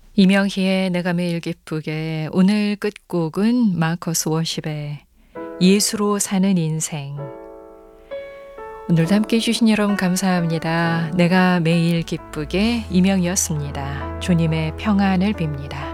이명희의 내가 매일 기쁘게. 오늘 끝곡은 마커스 워십의 예수로 사는 인생. 오늘도 함께 해주신 여러분 감사합니다. 내가 매일 기쁘게 이명희였습니다. 주님의 평안을 빕니다.